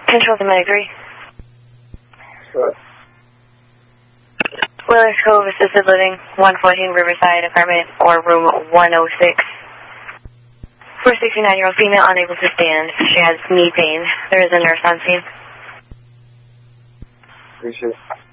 Control to Medic 3. Sure. Willers Cove, Assisted Living, 114 Riverside, apartment or room 106. For a 69-year-old female unable to stand. She has knee pain. There is a nurse on scene. Appreciate it.